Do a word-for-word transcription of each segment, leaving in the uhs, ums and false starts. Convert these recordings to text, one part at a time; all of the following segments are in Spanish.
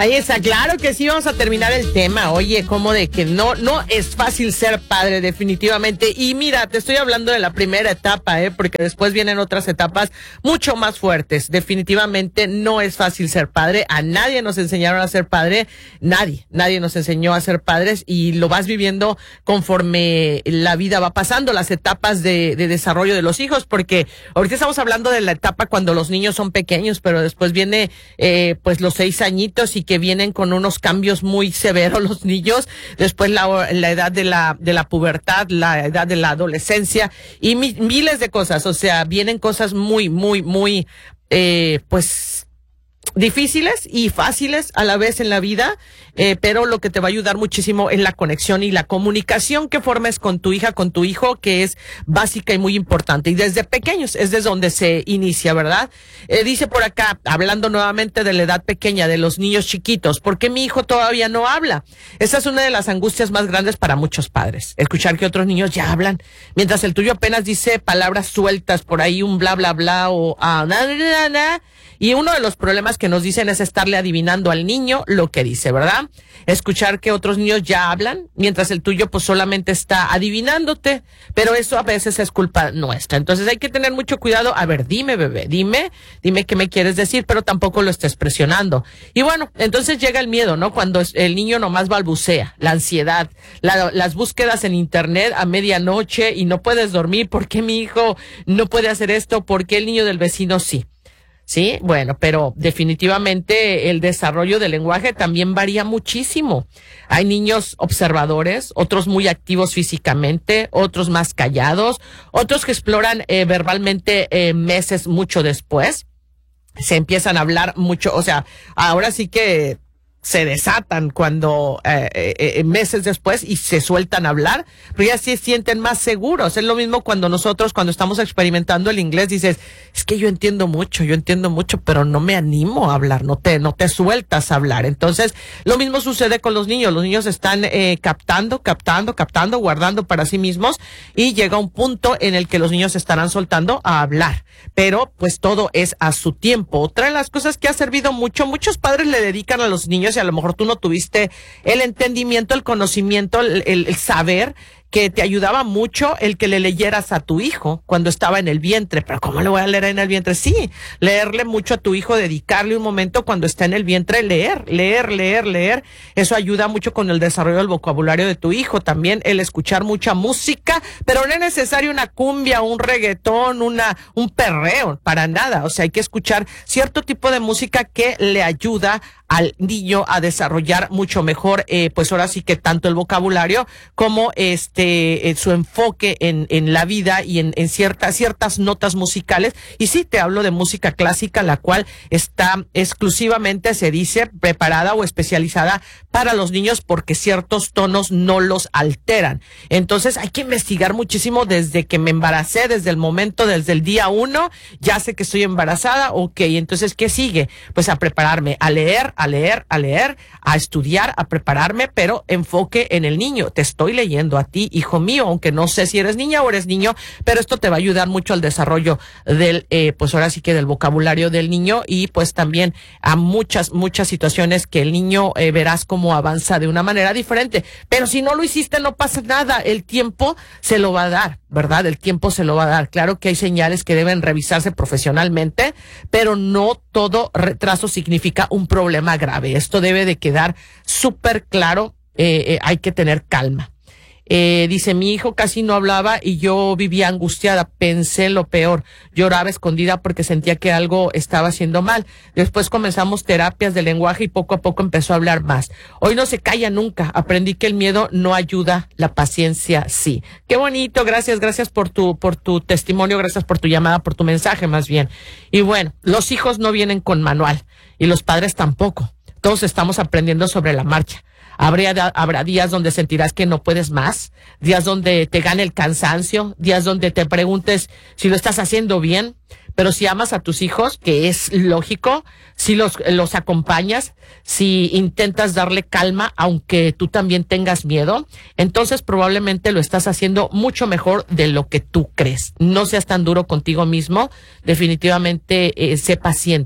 Ahí está, claro que sí, vamos a terminar el tema. Oye, como de que no, no es fácil ser padre, definitivamente. Y mira, te estoy hablando de la primera etapa, ¿eh? Porque después vienen otras etapas mucho más fuertes. Definitivamente no es fácil ser padre. A nadie nos enseñaron a ser padre. Nadie, nadie nos enseñó a ser padres y lo vas viviendo conforme la vida va pasando, las etapas de, de desarrollo de los hijos, porque ahorita estamos hablando de la etapa cuando los niños son pequeños, pero después viene, eh, pues los seis añitos y que vienen con unos cambios muy severos los niños, después la, la edad de la, de la pubertad, la edad de la adolescencia y mi, miles de cosas, o sea, vienen cosas muy, muy, muy, eh, pues, difíciles y fáciles a la vez en la vida, eh, pero lo que te va a ayudar muchísimo es la conexión y la comunicación que formes con tu hija, con tu hijo, que es básica y muy importante. Y desde pequeños es desde donde se inicia, ¿verdad? Eh, dice por acá, hablando nuevamente de la edad pequeña, de los niños chiquitos, ¿por qué mi hijo todavía no habla? Esa es una de las angustias más grandes para muchos padres, escuchar que otros niños ya hablan, mientras el tuyo apenas dice palabras sueltas por ahí, un bla, bla, bla, o ah, na, na, na, na. Y uno de los problemas que nos dicen es estarle adivinando al niño lo que dice, ¿verdad? Escuchar que otros niños ya hablan, mientras el tuyo pues solamente está adivinándote, pero eso a veces es culpa nuestra. Entonces hay que tener mucho cuidado. A ver, dime, bebé, dime, dime qué me quieres decir, pero tampoco lo estés presionando. Y bueno, entonces llega el miedo, ¿no? Cuando el niño nomás balbucea, la ansiedad, la, las búsquedas en internet a medianoche y no puedes dormir. ¿Por qué mi hijo no puede hacer esto? ¿Por qué el niño del vecino sí? Sí, bueno, pero definitivamente el desarrollo del lenguaje también varía muchísimo. Hay niños observadores, otros muy activos físicamente, otros más callados, otros que exploran eh, verbalmente eh, meses mucho después. Se empiezan a hablar mucho, o sea, ahora sí que se desatan cuando eh, eh, meses después y se sueltan a hablar, pero ya se sienten más seguros. Es lo mismo cuando nosotros, cuando estamos experimentando el inglés, dices, es que yo entiendo mucho, yo entiendo mucho, pero no me animo a hablar, no te, no te sueltas a hablar. Entonces, lo mismo sucede con los niños. Los niños están eh, captando, captando, captando, guardando para sí mismos y llega un punto en el que los niños estarán soltando a hablar. Pero, pues, todo es a su tiempo. Otra de las cosas que ha servido mucho, muchos padres le dedican a los niños y a lo mejor tú no tuviste el entendimiento, el conocimiento, el, el, el saber que te ayudaba mucho el que le leyeras a tu hijo cuando estaba en el vientre. Pero ¿cómo le voy a leer en el vientre? Sí, leerle mucho a tu hijo, dedicarle un momento cuando está en el vientre, leer, leer, leer, leer. Eso ayuda mucho con el desarrollo del vocabulario de tu hijo. También el escuchar mucha música, pero no es necesario una cumbia, un reggaetón, una, un perreo, para nada. O sea, hay que escuchar cierto tipo de música que le ayuda al niño a desarrollar mucho mejor, eh, pues ahora sí que tanto el vocabulario como este eh, su enfoque en, en la vida y en, en ciertas ciertas notas musicales. Y sí, te hablo de música clásica, la cual está exclusivamente, se dice, preparada o especializada para los niños porque ciertos tonos no los alteran. Entonces hay que investigar muchísimo desde que me embaracé, desde el momento, desde el día uno, ya sé que estoy embarazada, ok, entonces ¿qué sigue? Pues a prepararme, a leer, a leer, a leer, a estudiar, a prepararme, pero enfoque en el niño. Te estoy leyendo a ti, hijo mío, aunque no sé si eres niña o eres niño, pero esto te va a ayudar mucho al desarrollo del, eh, pues ahora sí que del vocabulario del niño y pues también a muchas, muchas situaciones que el niño eh, verás cómo avanza de una manera diferente. Pero si no lo hiciste, no pasa nada. El tiempo se lo va a dar, ¿verdad? El tiempo se lo va a dar. Claro que hay señales que deben revisarse profesionalmente, pero no todo retraso significa un problema grave. Esto debe de quedar súper claro. Eh, eh, hay que tener calma. Eh, dice, mi hijo casi no hablaba y yo vivía angustiada, pensé lo peor, lloraba escondida porque sentía que algo estaba haciendo mal. Después comenzamos terapias de lenguaje y poco a poco empezó a hablar más. Hoy no se calla nunca, aprendí que el miedo no ayuda, la paciencia sí. Qué bonito, gracias, gracias por tu, por tu testimonio, gracias por tu llamada, por tu mensaje más bien. Y bueno, los hijos no vienen con manual y los padres tampoco. Todos estamos aprendiendo sobre la marcha. Habría, habrá días donde sentirás que no puedes más, días donde te gane el cansancio, días donde te preguntes si lo estás haciendo bien, pero si amas a tus hijos, que es lógico, si los, los acompañas, si intentas darle calma, aunque tú también tengas miedo, entonces probablemente lo estás haciendo mucho mejor de lo que tú crees. No seas tan duro contigo mismo, definitivamente eh, sé paciente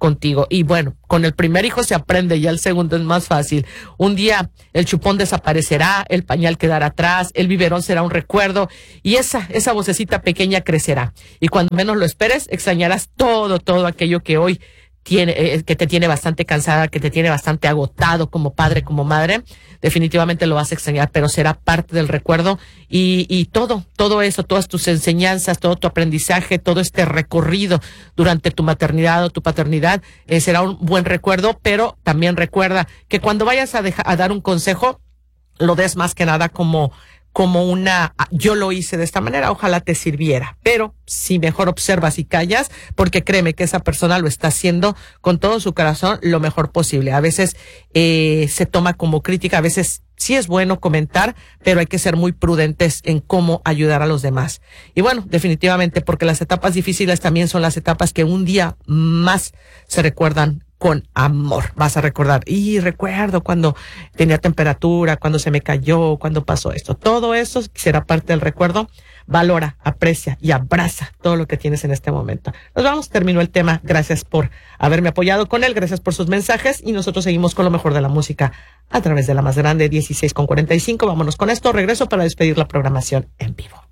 contigo. Y bueno, con el primer hijo se aprende, ya el segundo es más fácil. Un día el chupón desaparecerá, el pañal quedará atrás, el biberón será un recuerdo y esa, esa vocecita pequeña crecerá. Y cuando menos lo esperes, extrañarás todo, todo aquello que hoy tiene, eh, que te tiene bastante cansada, que te tiene bastante agotado como padre, como madre. Definitivamente lo vas a extrañar, pero será parte del recuerdo y, y todo, todo eso, todas tus enseñanzas, todo tu aprendizaje, todo este recorrido durante tu maternidad o tu paternidad, eh, será un buen recuerdo, pero también recuerda que cuando vayas a, dejar, a dar un consejo, lo des más que nada como como una, yo lo hice de esta manera, ojalá te sirviera, pero si mejor observas y callas, porque créeme que esa persona lo está haciendo con todo su corazón lo mejor posible. A veces eh, se toma como crítica, a veces sí es bueno comentar, pero hay que ser muy prudentes en cómo ayudar a los demás. Y bueno, definitivamente, porque las etapas difíciles también son las etapas que un día más se recuerdan con amor. Vas a recordar, y recuerdo cuando tenía temperatura, cuando se me cayó, cuando pasó esto. Todo eso será parte del recuerdo. Valora, aprecia y abraza todo lo que tienes en este momento. Nos vamos, terminó el tema. Gracias por haberme apoyado con él, gracias por sus mensajes y nosotros seguimos con lo mejor de la música a través de la más grande dieciséis con cuarenta y cinco. Vámonos con esto, regreso para despedir la programación en vivo.